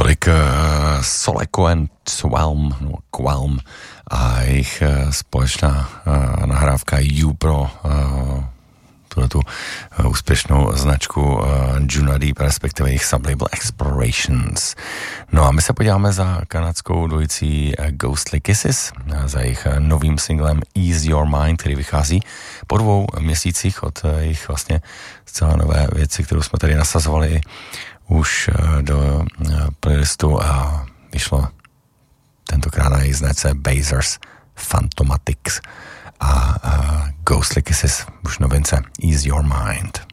Tolik Soleko and Qualm a jejich společná nahrávka You pro tu úspěšnou značku Juno Deep, respektive jejich sublabel Explorations. No a my se podíváme za kanadskou dvojicí Ghostly Kisses, za jejich novým singlem Ease Your Mind, který vychází po 2 měsících od jejich vlastně zcela nové věci, kterou jsme tady nasazovali už do playlistu a vyšlo tentokrát na její značce Basers Phantomatics a Ghostly Kisses už novince Ease Your Mind.